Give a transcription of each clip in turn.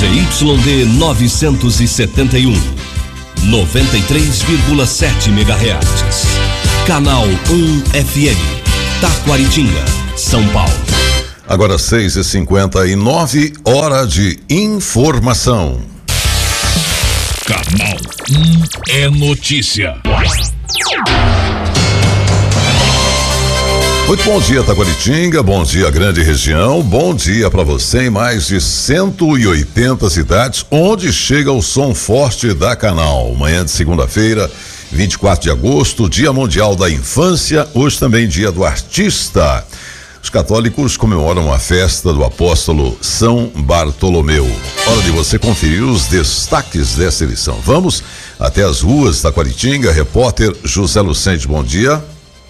ZYD 971, 93,7 MHz. Canal 1 FM, Taquaritinga, São Paulo. Agora 6h59, hora de informação. Canal 1 é notícia. Muito bom dia, Taquaritinga, bom dia, grande região, bom dia para você em mais de 180 cidades, onde chega o som forte da Canal. Manhã de segunda-feira, 24 de agosto, Dia Mundial da Infância, hoje também Dia do Artista. Os católicos comemoram a festa do apóstolo São Bartolomeu. Hora de você conferir os destaques dessa edição. Vamos até as ruas da Taquaritinga, repórter José Lucente, bom dia.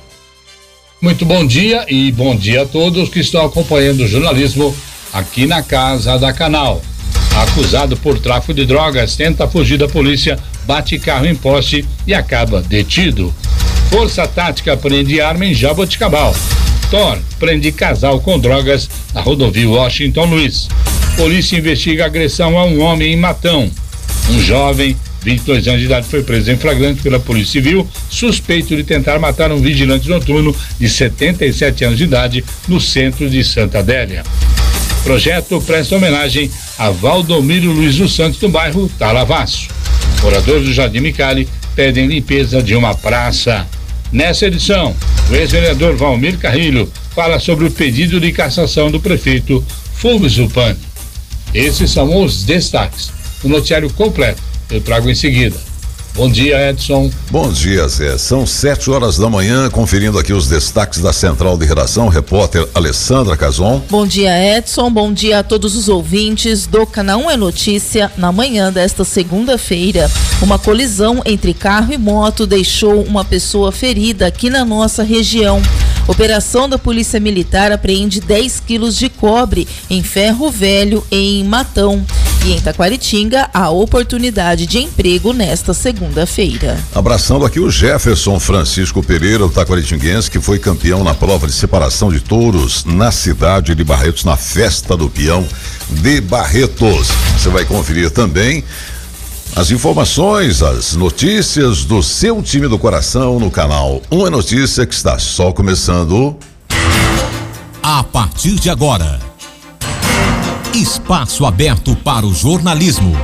Muito bom dia e bom dia a todos que estão acompanhando o jornalismo aqui na Casa da Canal. Acusado por tráfico de drogas, tenta fugir da polícia, bate carro em poste e acaba detido. Força Tática prende arma em Jaboticabal. Thor prende casal com drogas na rodovia Washington Luiz. Polícia investiga agressão a um homem em Matão. Um jovem, 22 anos de idade, foi preso em flagrante pela Polícia Civil, suspeito de tentar matar um vigilante noturno de 77 anos de idade no centro de Santa Adélia. Projeto presta homenagem a Valdomiro Luiz dos Santos do bairro Talavaço. Moradores do Jardim Micali pedem limpeza de uma praça. Nessa edição, o ex-vereador Valmir Carrilho fala sobre o pedido de cassação do prefeito Fulvio Zupani. Esses são os destaques. O noticiário completo eu trago em seguida. Bom dia, Edson. Bom dia, Zé. São 7 horas da manhã, conferindo aqui os destaques da Central de Redação, repórter Alessandra Cazon. Bom dia, Edson. Bom dia a todos os ouvintes do Canal 1 é Notícia. Na manhã desta segunda-feira, uma colisão entre carro e moto deixou uma pessoa ferida aqui na nossa região. Operação da Polícia Militar apreende 10 quilos de cobre em Ferro Velho, em Matão. E em Taquaritinga, a oportunidade de emprego nesta segunda-feira. Abraçando aqui o Jefferson Francisco Pereira, o taquaritinguense, que foi campeão na prova de separação de touros na cidade de Barretos, na Festa do Peão de Barretos. Você vai conferir também as informações, as notícias do seu time do coração no canal 1 é Notícia, que está só começando. A partir de agora, espaço aberto para o jornalismo.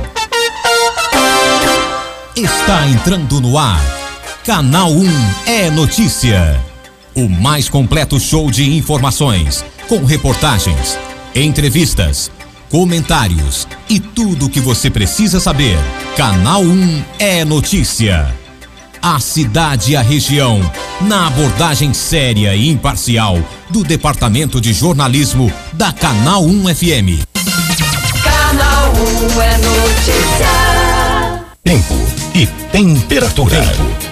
Está entrando no ar. Canal 1 é Notícia. O mais completo show de informações, com reportagens, entrevistas, comentários e tudo o que você precisa saber. Canal 1 é Notícia. A cidade e a região, na abordagem séria e imparcial do Departamento de Jornalismo da Canal 1 FM. Canal 1 é Notícia. Tempo e temperatura.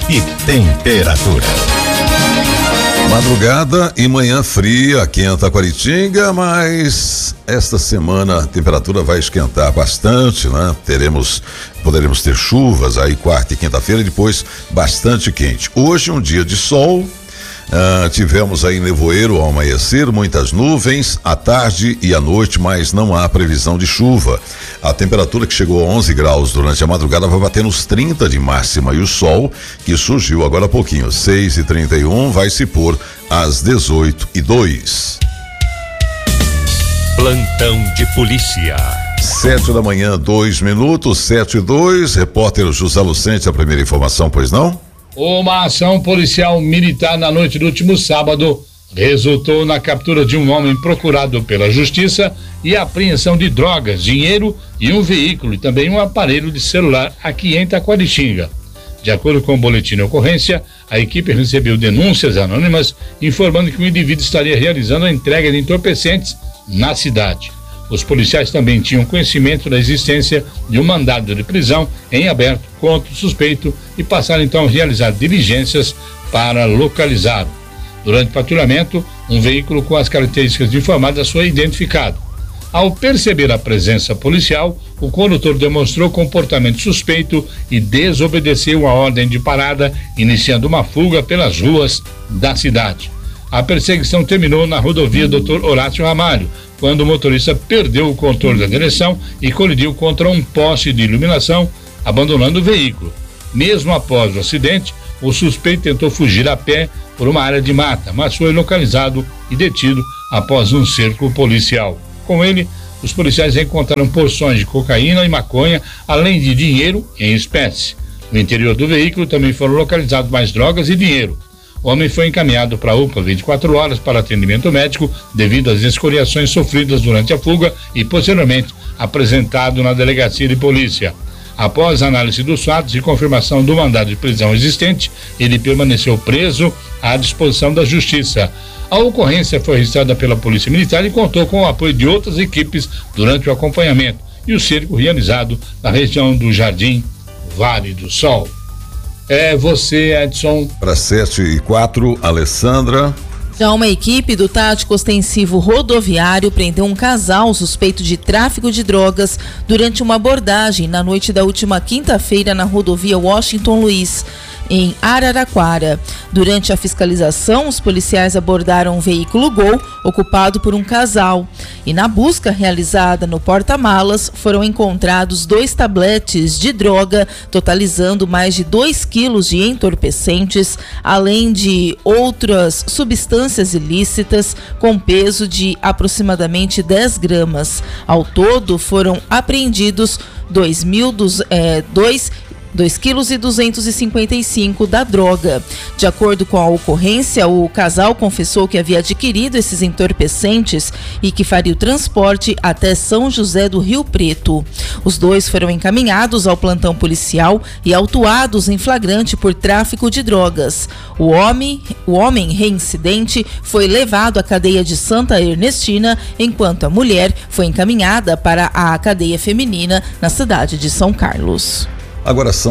Madrugada e manhã fria aqui em Taquaritinga, mas esta semana a temperatura vai esquentar bastante, né? Poderemos ter chuvas aí quarta e quinta-feira, depois bastante quente. Hoje um dia de sol, tivemos aí nevoeiro ao amanhecer, muitas nuvens à tarde e à noite, mas não há previsão de chuva. A temperatura que chegou a 11 graus durante a madrugada vai bater nos 30 de máxima, e o sol, que surgiu agora há pouquinho, 6h31, vai se pôr às 18h02. Plantão de polícia. 7 da manhã, 2 minutos, 7h02, repórter José Lucente, a primeira informação, pois não? Uma ação policial militar na noite do último sábado resultou na captura de um homem procurado pela justiça e a apreensão de drogas, dinheiro e um veículo e também um aparelho de celular aqui em Taquaritinga. De acordo com o boletim de ocorrência, a equipe recebeu denúncias anônimas informando que o indivíduo estaria realizando a entrega de entorpecentes na cidade. Os policiais também tinham conhecimento da existência de um mandado de prisão em aberto contra o suspeito e passaram então a realizar diligências para localizá-lo. Durante o patrulhamento, um veículo com as características informadas foi identificado. Ao perceber a presença policial, o condutor demonstrou comportamento suspeito e desobedeceu a ordem de parada, iniciando uma fuga pelas ruas da cidade. A perseguição terminou na rodovia Dr. Horácio Ramalho, quando o motorista perdeu o controle da direção e colidiu contra um poste de iluminação, abandonando o veículo. Mesmo após o acidente, o suspeito tentou fugir a pé por uma área de mata, mas foi localizado e detido após um cerco policial. Com ele, os policiais encontraram porções de cocaína e maconha, além de dinheiro em espécie. No interior do veículo também foram localizados mais drogas e dinheiro. O homem foi encaminhado para a UPA 24 horas para atendimento médico devido às escoriações sofridas durante a fuga e posteriormente apresentado na delegacia de polícia. Após a análise dos fatos e confirmação do mandado de prisão existente, ele permaneceu preso à disposição da Justiça. A ocorrência foi registrada pela Polícia Militar e contou com o apoio de outras equipes durante o acompanhamento e o cerco realizado na região do Jardim Vale do Sol. É você, Edson. Para 7h04, Alessandra. Já uma equipe do Tático Ostensivo Rodoviário prendeu um casal suspeito de tráfico de drogas durante uma abordagem na noite da última quinta-feira na rodovia Washington Luiz, em Araraquara. Durante a fiscalização, os policiais abordaram um veículo Gol ocupado por um casal e na busca realizada no porta-malas foram encontrados 2 tabletes de droga, totalizando mais de 2 quilos de entorpecentes, além de outras substâncias ilícitas com peso de aproximadamente 10 gramas. Ao todo foram apreendidos 2,255 kg da droga. De acordo com a ocorrência, o casal confessou que havia adquirido esses entorpecentes e que faria o transporte até São José do Rio Preto. Os 2 foram encaminhados ao plantão policial e autuados em flagrante por tráfico de drogas. O homem reincidente foi levado à cadeia de Santa Ernestina, enquanto a mulher foi encaminhada para a cadeia feminina na cidade de São Carlos. Agora são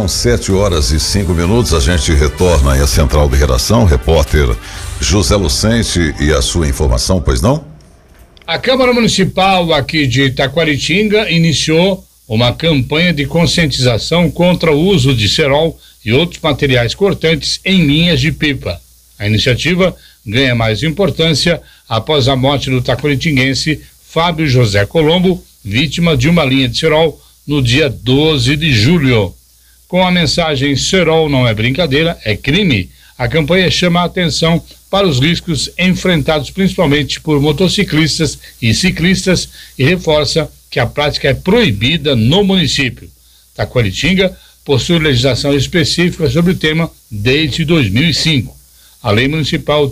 7h05, a gente retorna aí à central de redação, repórter José Lucente e a sua informação, pois não? A Câmara Municipal aqui de Taquaritinga iniciou uma campanha de conscientização contra o uso de cerol e outros materiais cortantes em linhas de pipa. A iniciativa ganha mais importância após a morte do taquaritinguense Fábio José Colombo, vítima de uma linha de cerol no dia 12 de julho. Com a mensagem "Cerol não é brincadeira, é crime", a campanha chama a atenção para os riscos enfrentados principalmente por motociclistas e ciclistas e reforça que a prática é proibida no município. Taquaritinga possui legislação específica sobre o tema desde 2005. A Lei Municipal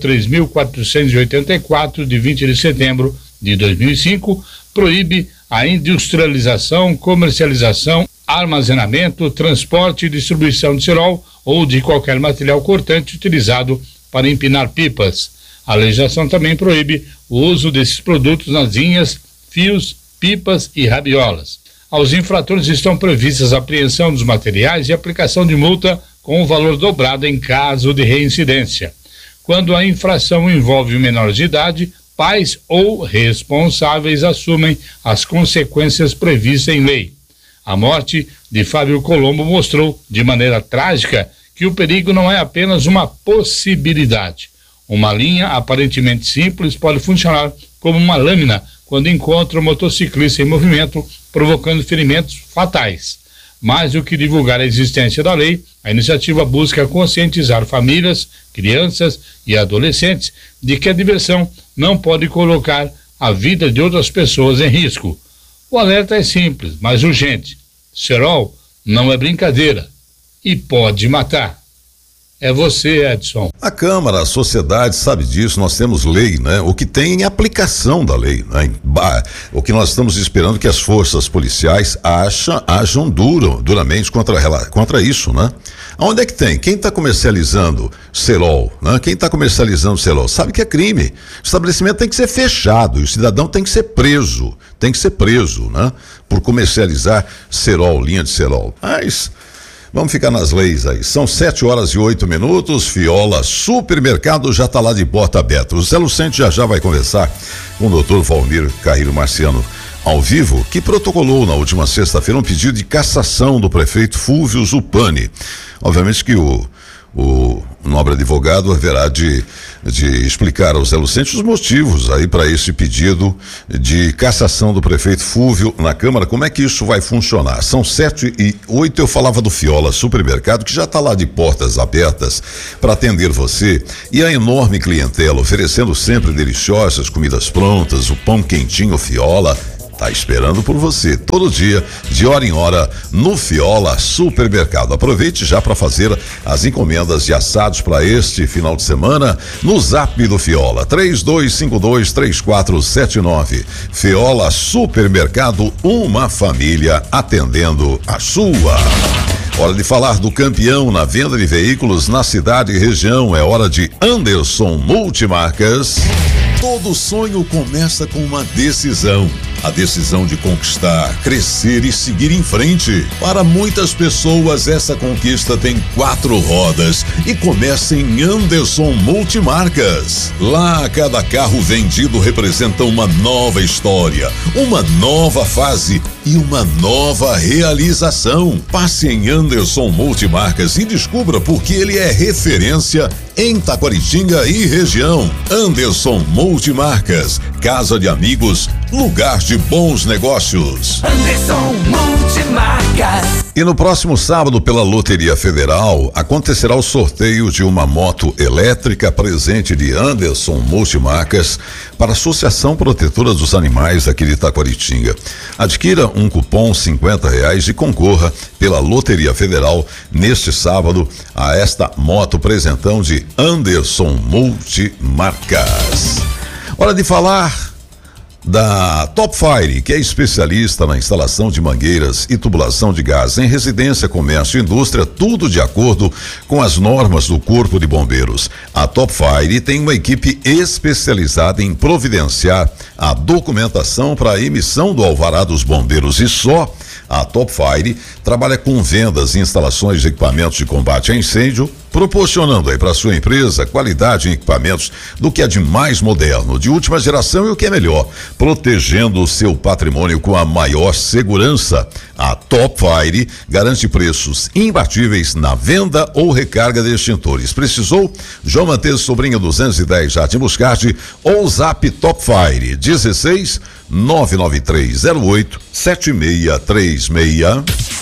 3.484, de 20 de setembro de 2005, proíbe a industrialização, comercialização, armazenamento, transporte e distribuição de cerol ou de qualquer material cortante utilizado para empinar pipas. A legislação também proíbe o uso desses produtos nas linhas, fios, pipas e rabiolas. Aos infratores estão previstas a apreensão dos materiais e aplicação de multa com o valor dobrado em caso de reincidência. Quando a infração envolve menores de idade, pais ou responsáveis assumem as consequências previstas em lei. A morte de Fábio Colombo mostrou, de maneira trágica, que o perigo não é apenas uma possibilidade. Uma linha aparentemente simples pode funcionar como uma lâmina quando encontra o motociclista em movimento, provocando ferimentos fatais. Mais do que divulgar a existência da lei, a iniciativa busca conscientizar famílias, crianças e adolescentes de que a diversão não pode colocar a vida de outras pessoas em risco. O alerta é simples, mas urgente. Cerol não é brincadeira e pode matar. É você, Edson. A Câmara, a sociedade sabe disso, nós temos lei, né? O que tem é aplicação da lei, né? O que nós estamos esperando que as forças policiais ajam duramente contra isso, né? Aonde é que tem? Quem está comercializando cerol, né? Quem está comercializando cerol sabe que é crime. O estabelecimento tem que ser fechado e o cidadão tem que ser preso, né? Por comercializar cerol, linha de cerol. Mas vamos ficar nas leis aí. São 7h08. Fiola Supermercado já está lá de porta aberta. O Zé Lucente já vai conversar com o doutor Valmir Carrilho Marciano ao vivo, que protocolou na última sexta-feira um pedido de cassação do prefeito Fúvio Zupani. Obviamente que o O nobre advogado haverá de explicar ao Zé Lucente os motivos aí para esse pedido de cassação do prefeito Fúvio na Câmara. Como é que isso vai funcionar? São 7h08, eu falava do Fiola Supermercado, que já está lá de portas abertas para atender você, e a enorme clientela oferecendo sempre deliciosas comidas prontas, o pão quentinho Fiola. Tá esperando por você todo dia, de hora em hora, no Fiola Supermercado. Aproveite já para fazer as encomendas de assados para este final de semana no Zap do Fiola, 3252-3479. Fiola Supermercado, uma família atendendo a sua. Hora de falar do campeão na venda de veículos na cidade e região. É hora de Anderson Multimarcas. Todo sonho começa com uma decisão. A decisão de conquistar, crescer e seguir em frente. Para muitas pessoas, essa conquista tem 4 rodas e começa em Anderson Multimarcas. Lá, cada carro vendido representa uma nova história, uma nova fase e uma nova realização. Passe em Anderson Multimarcas e descubra por que ele é referência em Taquaritinga e região. Anderson Multimarcas, casa de amigos, lugar de bons negócios. Anderson Multimarcas. E no próximo sábado, pela Loteria Federal, acontecerá o sorteio de uma moto elétrica presente de Anderson Multimarcas para a Associação Protetora dos Animais aqui de Taquaritinga. Adquira um cupom R$50 e concorra pela Loteria Federal neste sábado a esta moto presentão de Anderson Multimarcas. Hora de falar da Top Fire, que é especialista na instalação de mangueiras e tubulação de gás em residência, comércio e indústria, tudo de acordo com as normas do Corpo de Bombeiros. A Top Fire tem uma equipe especializada em providenciar a documentação para a emissão do alvará dos bombeiros e só a Top Fire trabalha com vendas e instalações de equipamentos de combate a incêndio, proporcionando aí para sua empresa qualidade em equipamentos do que é de mais moderno, de última geração e o que é melhor, protegendo o seu patrimônio com a maior segurança. A Top Fire garante preços imbatíveis na venda ou recarga de extintores. Precisou? João Mateus Sobrinho 210 Jardim Buscarte ou Zap Top Fire 16 99308 7636.